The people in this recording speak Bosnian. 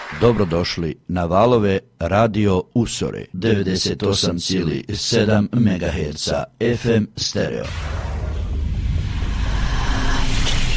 Dobrodošli na valove Radio Usore 98,7 MHz FM stereo.